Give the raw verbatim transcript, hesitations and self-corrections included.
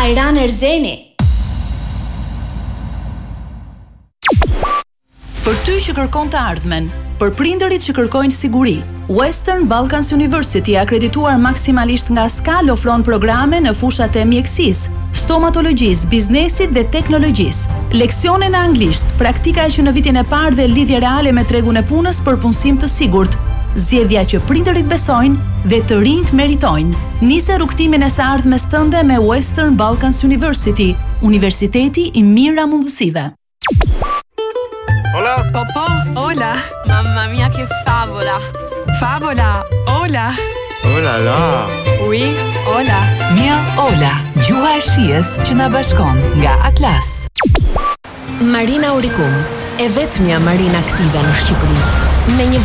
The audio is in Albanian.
Ajran Erzeni. Për ty që kërkon të ardhmen, për prindërit që kërkojnë siguri, Western Balkans University, akredituar maksimalisht nga Skal, ofron programe në fushat e mjekësisë, stomatologjisë, biznesit dhe teknologjisë. Leksione në anglisht, praktika që në vitin e parë dhe lidhje reale me tregun e punës për punësim të sigurt. Zgjedhja që prindërit besojnë dhe të rinjt meritojnë. Nise rrugtimin e së ardhmes tënde me Western Balkans University, universiteti i mirë mundësive. Hola. Papà, hola. Mamma mia che favola. Favola, hola. Hola la. Oui, hola. Mia Ola, gjuha e shijes që na bashkon nga Atlas. Marina Aurikum, e vetmja marina aktive në Shqipëri. Me një